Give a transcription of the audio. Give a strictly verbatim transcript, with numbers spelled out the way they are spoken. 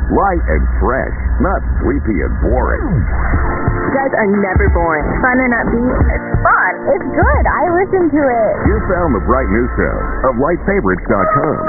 Light and fresh, not sleepy and boring. You guys are never boring. Fun and upbeat. It's fun. It's good. I listen to it. You found the bright new sound of light favorites dot com.